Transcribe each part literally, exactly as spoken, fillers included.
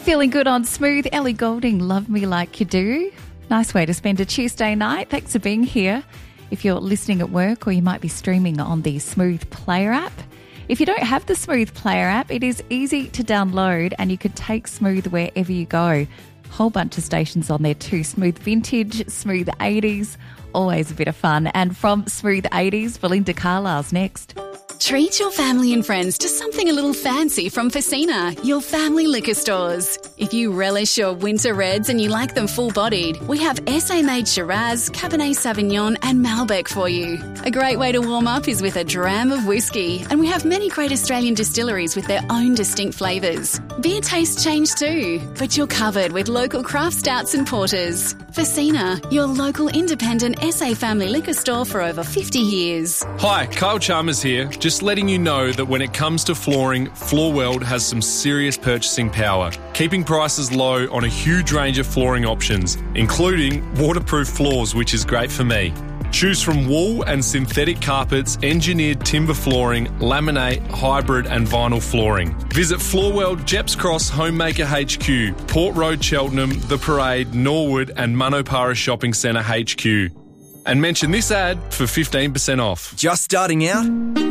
Feeling good on Smooth. Ellie Goulding, Love Me Like You Do. Nice way to spend a Tuesday night. Thanks for being here. If you're listening at work, or you might be streaming on the Smooth Player app. If you don't have the Smooth Player app, it is easy to download and you can take Smooth wherever you go. Whole bunch of stations on there too. Smooth Vintage, Smooth eighties, always a bit of fun. And from Smooth eighties, Belinda Carlisle's next. Treat your family and friends to something a little fancy from Facina, your family liquor stores. If you relish your winter reds and you like them full-bodied, we have S A-made Shiraz, Cabernet Sauvignon and Malbec for you. A great way to warm up is with a dram of whiskey, and we have many great Australian distilleries with their own distinct flavours. Beer tastes change too, but you're covered with local craft stouts and porters. Facina, your local independent S A family liquor store for over fifty years. Hi, Kyle Chalmers here. Just letting you know that when it comes to flooring, Floorworld has some serious purchasing power, keeping prices low on a huge range of flooring options, including waterproof floors, which is great for me. Choose from wool and synthetic carpets, engineered timber flooring, laminate, hybrid and vinyl flooring. Visit Floorworld, Jeps Cross, Homemaker H Q, Port Road, Cheltenham, The Parade, Norwood and Manopara Shopping Centre H Q. And mention this ad for fifteen percent off. Just starting out?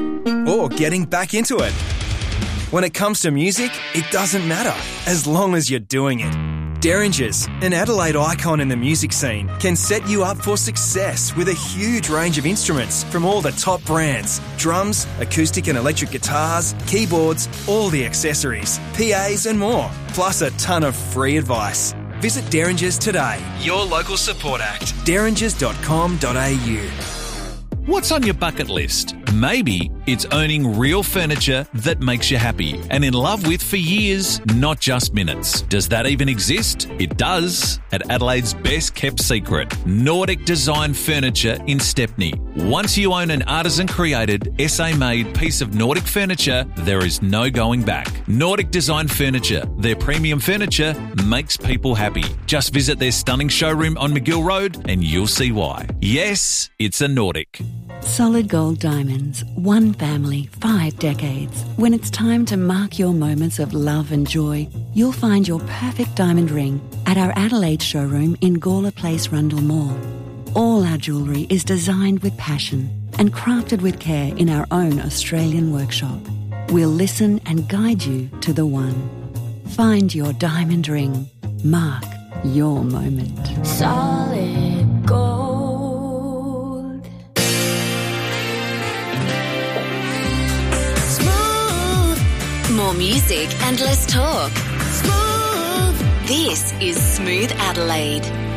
Or getting back into it? When it comes to music, it doesn't matter, as long as you're doing it. Derringers, an Adelaide icon in the music scene, can set you up for success with a huge range of instruments from all the top brands. Drums, acoustic and electric guitars, keyboards, all the accessories, P As and more, plus a ton of free advice. Visit Derringers today. Your local support act. derringers dot com dot a u. What's on your bucket list? Maybe it's owning real furniture that makes you happy and in love with for years, not just minutes. Does that even exist? It does. At Adelaide's best kept secret, Nordic Design Furniture in Stepney. Once you own an artisan-created, S A-made piece of Nordic furniture, there is no going back. Nordic Design Furniture. Their premium furniture makes people happy. Just visit their stunning showroom on McGill Road and you'll see why. Yes, it's a Nordic. Solid Gold Diamonds, one family, five decades. When it's time to mark your moments of love and joy, you'll find your perfect diamond ring at our Adelaide showroom in Gawler Place, Rundle Mall. All our jewellery is designed with passion and crafted with care in our own Australian workshop. We'll listen and guide you to the one. Find your diamond ring. Mark your moment. Solid gold. More music and less talk. Smooth. This is Smooth Adelaide.